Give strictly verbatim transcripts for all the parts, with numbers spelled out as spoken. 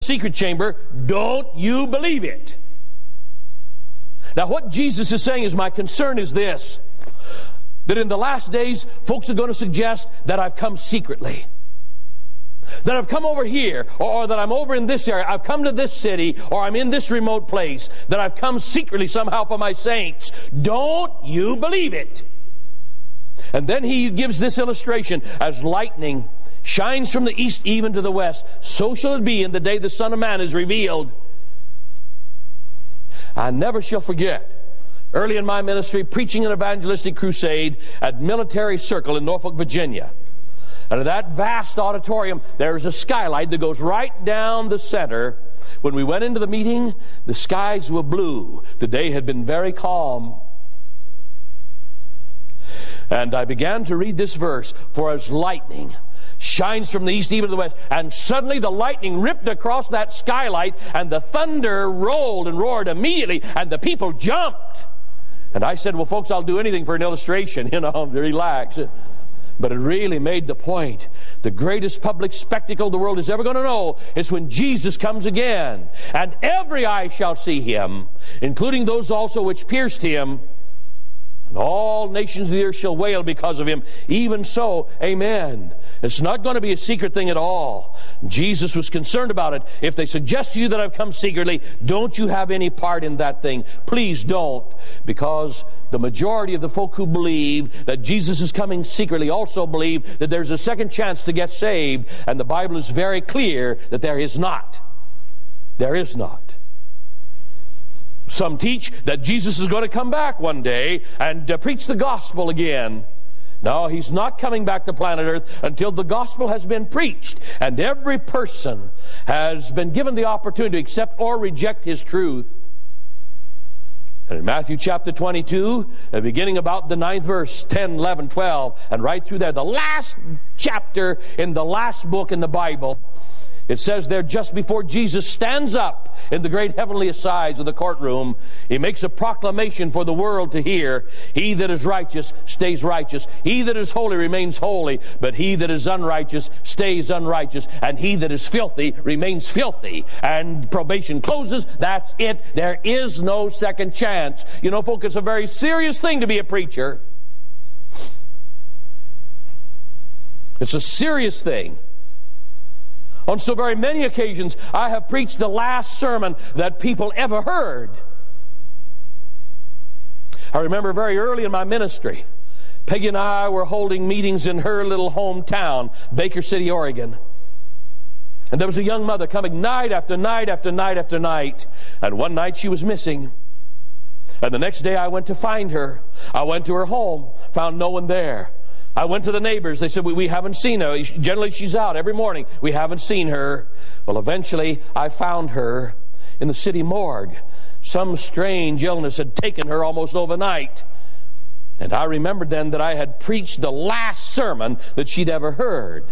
secret chamber. Don't you believe it? Now what Jesus is saying is, my concern is this, that in the last days, folks are going to suggest that I've come secretly. That I've come over here, or, or that I'm over in this area. I've come to this city, or I'm in this remote place. That I've come secretly somehow for my saints. Don't you believe it? And then he gives this illustration. As lightning shines from the east even to the west, so shall it be in the day the Son of Man is revealed. I never shall forget, early in my ministry, preaching an evangelistic crusade at Military Circle in Norfolk, Virginia. And in that vast auditorium, there's a skylight that goes right down the center. When we went into the meeting, the skies were blue. The day had been very calm. And I began to read this verse, for as lightning shines from the east even to the west, and suddenly the lightning ripped across that skylight, and the thunder rolled and roared immediately, and the people jumped. And I said, well, folks, I'll do anything for an illustration, you know, relax. But it really made the point. The greatest public spectacle the world is ever going to know is when Jesus comes again, and every eye shall see him, including those also which pierced him, and all nations of the earth shall wail because of him. Even so, amen. It's not going to be a secret thing at all. Jesus was concerned about it. If they suggest to you that I've come secretly, don't you have any part in that thing. Please don't. Because the majority of the folk who believe that Jesus is coming secretly also believe that there's a second chance to get saved. And the Bible is very clear that there is not. There is not. Some teach that Jesus is going to come back one day and uh, preach the gospel again. No, he's not coming back to planet Earth until the gospel has been preached. And every person has been given the opportunity to accept or reject his truth. And in Matthew chapter twenty-two, beginning about the ninth verse, ten, eleven, twelve, and right through there, the last chapter in the last book in the Bible, it says there, just before Jesus stands up in the great heavenly assize of the courtroom, he makes a proclamation for the world to hear. He that is righteous stays righteous. He that is holy remains holy. But he that is unrighteous stays unrighteous. And he that is filthy remains filthy. And probation closes. That's it. There is no second chance. You know, folks, it's a very serious thing to be a preacher. It's a serious thing. On so very many occasions, I have preached the last sermon that people ever heard. I remember very early in my ministry, Peggy and I were holding meetings in her little hometown, Baker City, Oregon. And there was a young mother coming night after night after night after night. And one night she was missing. And the next day I went to find her. I went to her home, found no one there. I went to the neighbors. They said, we, we haven't seen her. Generally, she's out every morning. We haven't seen her. Well, eventually, I found her in the city morgue. Some strange illness had taken her almost overnight. And I remembered then that I had preached the last sermon that she'd ever heard.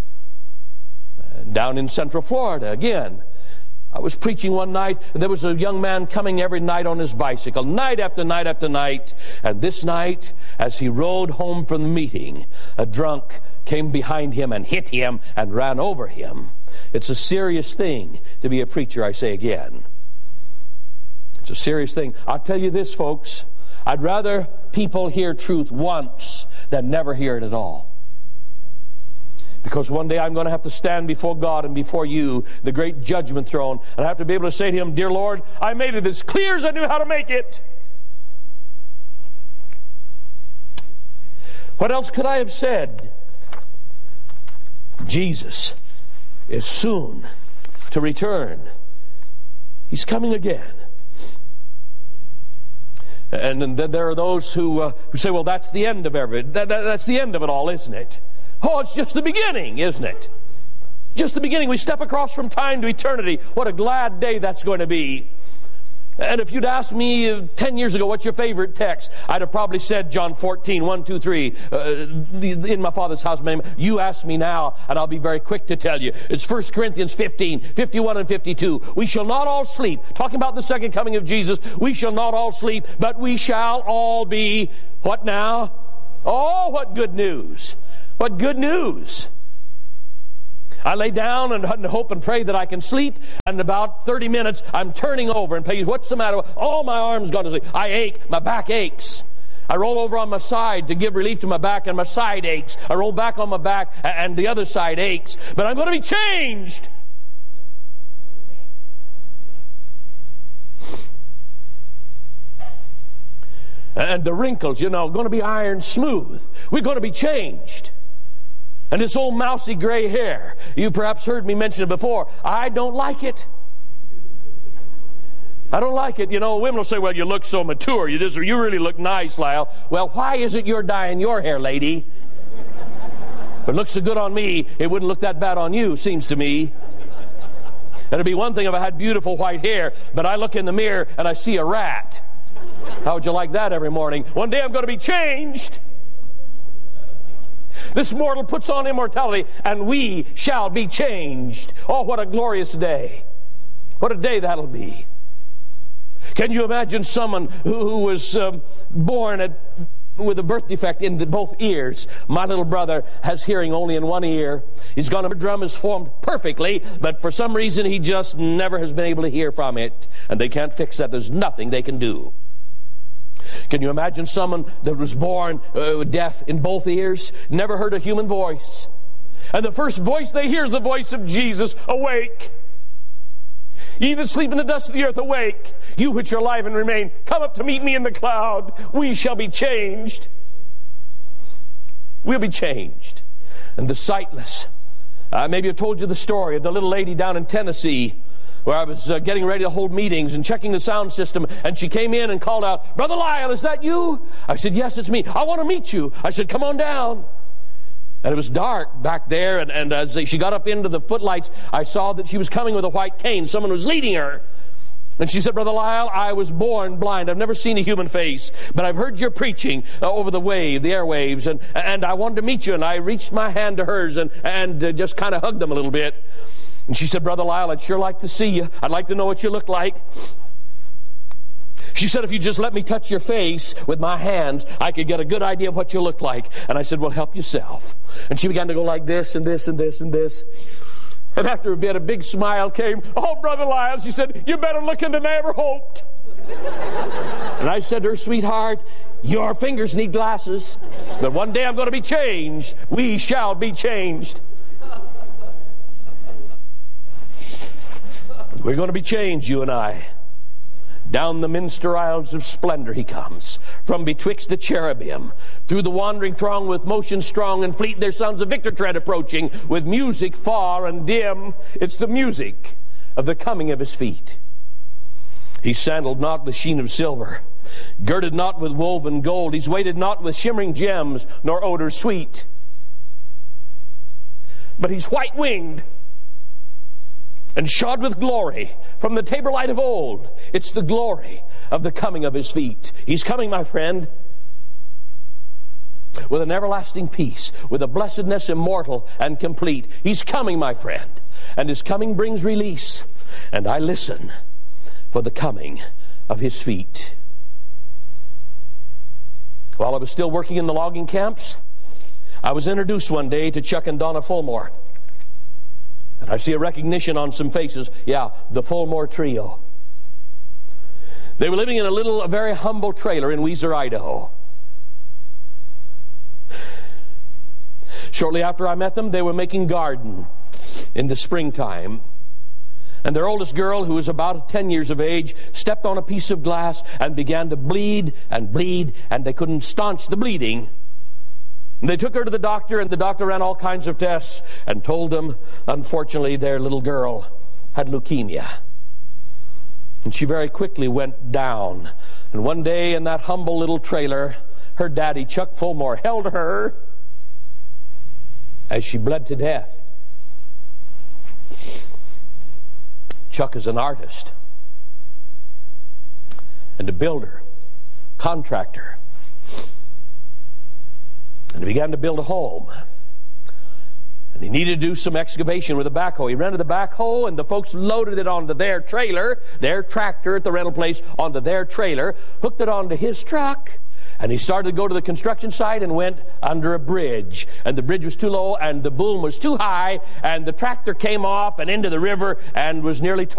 Down in Central Florida, again, I was preaching one night, and there was a young man coming every night on his bicycle, night after night after night. And this night, as he rode home from the meeting, a drunk came behind him and hit him and ran over him. It's a serious thing to be a preacher, I say again. It's a serious thing. I'll tell you this, folks. I'd rather people hear truth once than never hear it at all. Because one day I'm going to have to stand before God and before you, the great judgment throne, and I have to be able to say to him, dear Lord, I made it as clear as I knew how to make it. What else could I have said? Jesus is soon to return. He's coming again. And then there are those who, uh, who say, well, that's the end of everything. That, that, that's the end of it all, isn't it? Oh, it's just the beginning, isn't it? Just the beginning. We step across from time to eternity. What a glad day that's going to be. And if you'd asked me ten years ago, what's your favorite text? I'd have probably said John fourteen, one, two, three. Uh, in my Father's house. You ask me now, and I'll be very quick to tell you. It's First Corinthians fifteen, fifty-one and fifty-two. We shall not all sleep. Talking about the second coming of Jesus. We shall not all sleep, but we shall all be, what now? Oh, what good news. What good news. I lay down and hope and pray that I can sleep. And in about thirty minutes, I'm turning over and pay. What's the matter? All my arms gone to sleep. I ache. My back aches. I roll over on my side to give relief to my back, and my side aches. I roll back on my back, and the other side aches. But I'm going to be changed. And the wrinkles, you know, going to be iron smooth. We're going to be changed. And this old mousy gray hair, you perhaps heard me mention it before. I don't like it. I don't like it. You know, women will say, well, you look so mature. You just, you really look nice, Lyle. Well, why is it you're dyeing your hair, lady? If it looks so good on me, it wouldn't look that bad on you, seems to me. And it'd be one thing if I had beautiful white hair, but I look in the mirror and I see a rat. How would you like that every morning? One day I'm going to be changed. This mortal puts on immortality, and we shall be changed. Oh, what a glorious day. What a day that'll be. Can you imagine someone who, who was um, born at, with a birth defect in the, both ears? My little brother has hearing only in one ear. He's got a drum is formed perfectly, but for some reason he just never has been able to hear from it. And they can't fix that. There's nothing they can do. Can you imagine someone that was born uh, deaf in both ears, never heard a human voice, and the first voice they hear is the voice of Jesus? Awake! Ye that sleep in the dust of the earth, awake! You which are alive and remain, come up to meet me in the cloud. We shall be changed. We'll be changed. And the sightless. Uh, maybe I've told you the story of the little lady down in Tennessee, where I was uh, getting ready to hold meetings and checking the sound system, and she came in and called out, Brother Lyle, is that you? I said, yes, it's me. I want to meet you. I said, come on down. And it was dark back there, and, and as she got up into the footlights, I saw that she was coming with a white cane. Someone was leading her. And she said, Brother Lyle, I was born blind. I've never seen a human face, but I've heard your preaching uh, over the wave, the airwaves, and, and I wanted to meet you. And I reached my hand to hers and, and uh, just kind of hugged them a little bit. And she said, Brother Lyle, I'd sure like to see you. I'd like to know what you look like. She said, if you just let me touch your face with my hands, I could get a good idea of what you look like. And I said, well, help yourself. And she began to go like this and this and this and this. And after a bit, a big smile came. Oh, Brother Lyle, she said, you better looking than I ever hoped. And I said to her, sweetheart, your fingers need glasses. But one day I'm going to be changed. We shall be changed. We're going to be changed, you and I. Down the minster aisles of splendor he comes. From betwixt the cherubim. Through the wandering throng with motion strong and fleet there sounds a victor tread approaching. With music far and dim. It's the music of the coming of his feet. He's sandaled not with sheen of silver. Girded not with woven gold. He's weighted not with shimmering gems, nor odor sweet. But he's white-winged. And shod with glory from the tabor light of old. It's the glory of the coming of his feet. He's coming, my friend, with an everlasting peace, with a blessedness immortal and complete. He's coming, my friend, and his coming brings release. And I listen for the coming of his feet. While I was still working in the logging camps, I was introduced one day to Chuck and Donna Fulmore. And I see a recognition on some faces. Yeah, the Fulmore Trio. They were living in a little, a very humble trailer in Weiser, Idaho. Shortly after I met them, they were making garden in the springtime. And their oldest girl, who was about ten years of age, stepped on a piece of glass and began to bleed and bleed, and they couldn't staunch the bleeding. And they took her to the doctor, and the doctor ran all kinds of tests and told them, unfortunately, their little girl had leukemia. And she very quickly went down. And one day in that humble little trailer, her daddy, Chuck Fulmore, held her as she bled to death. Chuck is an artist and a builder, contractor. And he began to build a home. And he needed to do some excavation with a backhoe. He rented the backhoe, and the folks loaded it onto their trailer, their tractor at the rental place, onto their trailer, hooked it onto his truck, And he started to go to the construction site and went under a bridge. And the bridge was too low and the boom was too high, and the tractor came off and into the river and was nearly